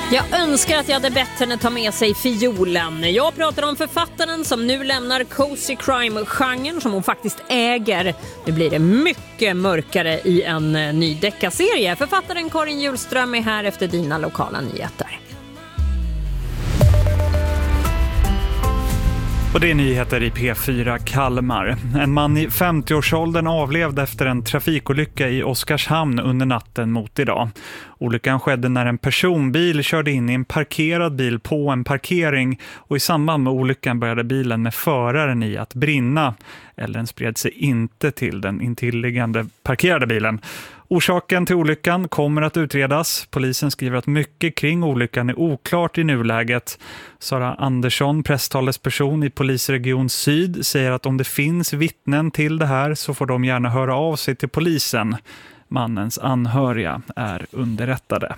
Jag önskar att jag hade bett henne ta med sig fiolen. Jag pratar om författaren som nu lämnar cozy crime-genren som hon faktiskt äger. Nu blir det mycket mörkare i en ny deckarserie. Författaren Karin Hjulström är här efter dina lokala nyheter. Och det är nyheter i P4 Kalmar. En man i 50-årsåldern avlevde efter en trafikolycka i Oskarshamn under natten mot idag. Olyckan skedde när en personbil körde in i en parkerad bil på en parkering och i samband med olyckan började bilen med föraren i att brinna. Elden spred sig inte till den intilliggande parkerade bilen. Orsaken till olyckan kommer att utredas. Polisen skriver att mycket kring olyckan är oklart i nuläget. Sara Andersson, presstalesperson i Polisregion Syd, säger att om det finns vittnen till det här så får de gärna höra av sig till polisen. Mannens anhöriga är underrättade.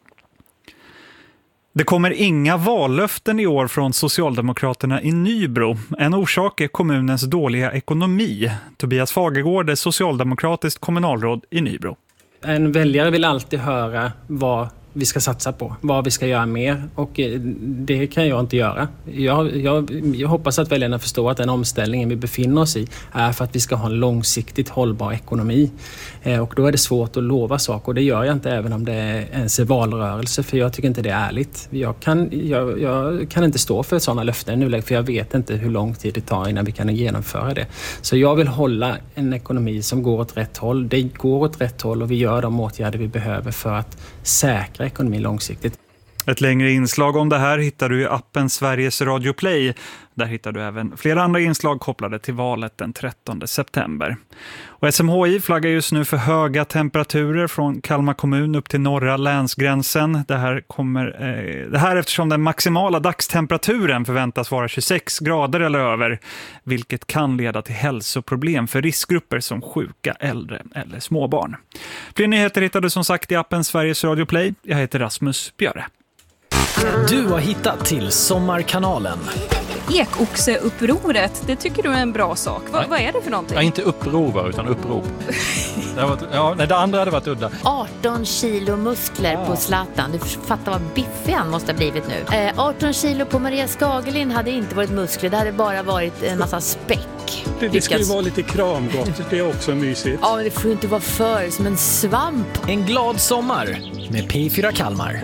Det kommer inga vallöften i år från Socialdemokraterna i Nybro. En orsak är kommunens dåliga ekonomi. Tobias Fagergård är socialdemokratiskt kommunalråd i Nybro. En väljare vill alltid höra vad vi ska satsa på, vad vi ska göra mer, och det kan jag inte göra. Jag hoppas att väljarna förstår att den omställningen vi befinner oss i är för att vi ska ha en långsiktigt hållbar ekonomi. Och då är det svårt att lova saker, och det gör jag inte även om det är ens valrörelse, för jag tycker inte det är ärligt. Jag kan inte stå för sådana löften nu, för jag vet inte hur lång tid det tar innan vi kan genomföra det. Så jag vill hålla en ekonomi som går åt rätt håll. Det går åt rätt håll och vi gör de åtgärder vi behöver för att säkra ekonomin långsiktigt. Ett längre inslag om det här hittar du i appen Sveriges Radio Play. Där hittar du även flera andra inslag kopplade till valet den 13 september. Och SMHI flaggar just nu för höga temperaturer från Kalmar kommun upp till norra länsgränsen. Det här eftersom den maximala dagstemperaturen förväntas vara 26 grader eller över, vilket kan leda till hälsoproblem för riskgrupper som sjuka, äldre eller småbarn. Fler nyheter hittar du som sagt i appen Sveriges Radio Play. Jag heter Rasmus Björe. Du har hittat till Sommarkanalen. Ekoxeupproret, det tycker du är en bra sak. Vad är det för någonting? Ja, inte upprovar utan upprop. Det andra hade varit udda. 18 kilo muskler på Zlatan. Du fattar vad biffig han måste ha blivit nu. 18 kilo på Maria Skagelin hade inte varit muskler. Det hade bara varit en massa späck. Det ska ju vara lite kramgott. Det är också mysigt. Ja, men det får ju inte vara för som en svamp. En glad sommar med P4 Kalmar.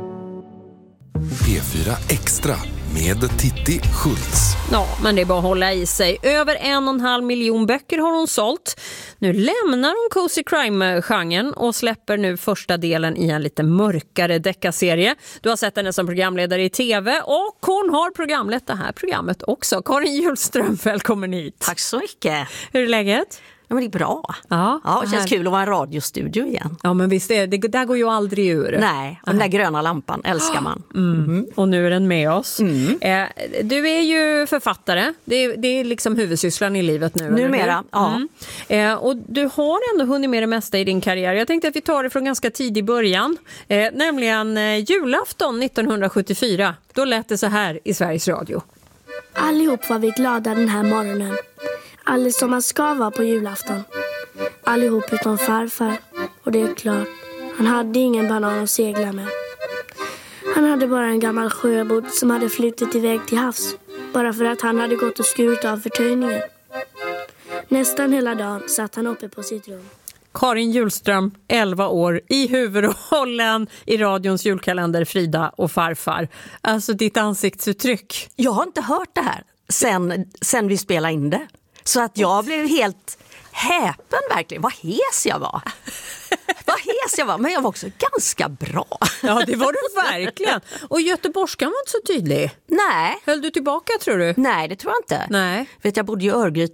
P4 Extra med Titti Schultz. Ja, men det är bara att hålla i sig. Över 1,5 miljon böcker har hon sålt. Nu lämnar hon cozy crime-genren och släpper nu första delen i en lite mörkare deckarserie. Du har sett henne som programledare i tv och hon har programlett det här programmet också. Karin Hjulström, välkommen hit. Tack så mycket. Hur är läget? Ja, men det är bra. Ja, det känns kul att vara i en radiostudio igen. Ja, men visst är det där går ju aldrig ur. Nej, och den där gröna lampan älskar man. Och nu är den med oss. Du är ju författare. Det är liksom huvudsysslan i livet nu. Numera, ja. Och du har ändå hunnit med det mesta i din karriär. Jag tänkte att vi tar det från ganska tidig början. Nämligen julafton 1974. Då lät det så här i Sveriges Radio. Allihop var vi glada den här morgonen. Alldeles som man ska vara på julafton. Allihop utom farfar. Och det är klart, han hade ingen banan att segla med. Han hade bara en gammal sjöbåt som hade flutit iväg till havs. Bara för att han hade gått och skurit av förtöjningen. Nästan hela dagen satt han uppe på sitt rum. Karin Hjulström, 11 år, i huvudrollen i radions julkalender Frida och farfar. Alltså ditt ansiktsuttryck. Jag har inte hört det här sen vi spelade in det. Så att jag blev helt häpen verkligen. Vad hes jag var. Men jag var också ganska bra. Ja, det var du verkligen. Och göteborgskan var inte så tydlig. Nej. Höll du tillbaka, tror du? Nej, det tror jag inte. Nej. Jag bodde i Örgryte